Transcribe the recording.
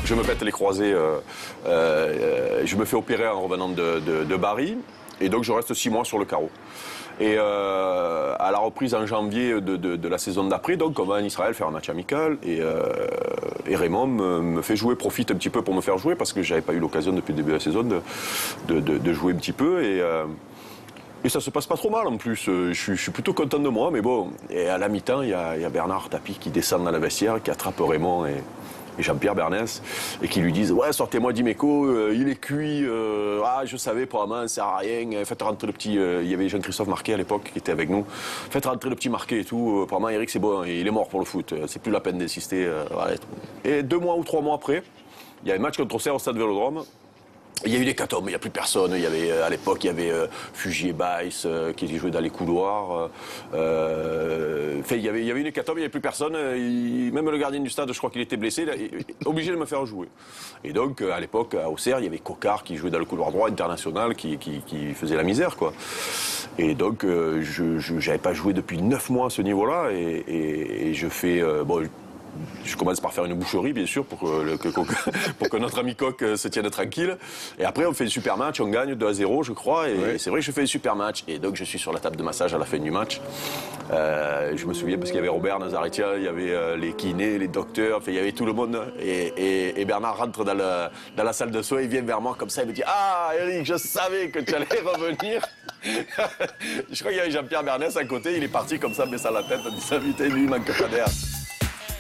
Je me pète les croisés, je me fais opérer en revenant de Bari, et donc je reste 6 mois sur le carreau. Et à la reprise en janvier de la saison d'après, donc on va en Israël faire un match amical, et Raymond me fait jouer, profite un petit peu pour me faire jouer, parce que j'avais pas eu l'occasion depuis le début de la saison de jouer un petit peu, et ça se passe pas trop mal en plus, je suis plutôt content de moi, mais bon, et à la mi-temps, il y a Bernard Tapie qui descend dans la vestiaire, qui attrape Raymond et Jean-Pierre Bernès, et qui lui disent « Ouais, sortez-moi d'Imeco, il est cuit, je savais, probablement, ça sert à rien, faites rentrer le petit... il y avait Jean-Christophe Marquet à l'époque qui était avec nous. Faites rentrer le petit Marquet et tout, probablement Eric c'est bon, il est mort pour le foot, c'est plus la peine d'insister. Voilà. » Et 2 mois ou 3 mois après, il y a un match contre Auxerre au stade Vélodrome. Il y a eu des hécatombe, il n'y a plus personne. Il y avait, à l'époque, il y avait Fugier Baïs qui jouait dans les couloirs. Il y avait une hécatombe, il n'y avait plus personne. Même le gardien du stade, je crois qu'il était blessé, obligé de me faire jouer. Et donc, à l'époque, à Auxerre, il y avait Cocard qui jouait dans le couloir droit international, qui faisait la misère, quoi. Et donc, je n'avais pas joué depuis 9 mois à ce niveau-là. Et je fais... je commence par faire une boucherie, bien sûr, pour que notre ami Coq se tienne tranquille. Et après, on fait un super match, on gagne 2-0, je crois. Et oui. C'est vrai que je fais un super match. Et donc, je suis sur la table de massage à la fin du match. Je me souviens parce qu'il y avait Robert Nazaretia, il y avait les kinés, les docteurs, enfin, il y avait tout le monde. Et Bernard rentre dans la salle de soins, il vient vers moi comme ça, il me dit « Ah, Eric, je savais que tu allais revenir !» Je crois qu'il y avait Jean-Pierre Bernès à côté, il est parti comme ça, baissant la tête, en disant « Putain, lui, il manque pas d'air. »